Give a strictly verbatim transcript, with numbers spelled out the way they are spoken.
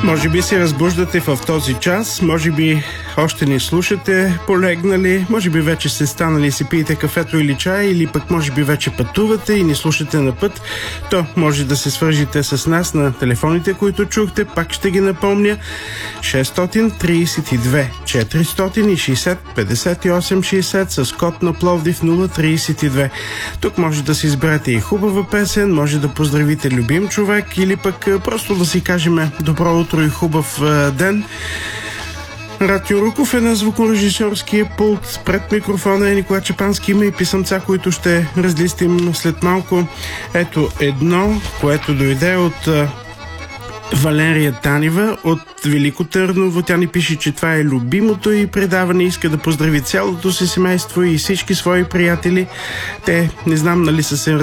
Може би се разбуждате в този час, може би още не слушате полегнали, може би вече сте станали и си пиете кафето или чай, или пък може би вече пътувате и ни слушате на път. То може да се свържите с нас на телефоните, които чухте. Пак ще ги напомня: шест три две четири шест зет петдесет и осем шейсет с код на Пловдив нула три две. Тук може да си изберете и хубава песен, може да поздравите любим човек или пък просто да си кажем добро утро и хубав ден. Ратио Руков е на звукорежисьорския пулт. Пред микрофона е Николай Чапански. Има и писъмца, които ще разлистим след малко. Ето едно, което дойде от Валерия Танева от Велико Търново. Тя ни пише, че това е любимото и предаване. Иска да поздрави цялото си семейство и всички свои приятели. Те, не знам нали са се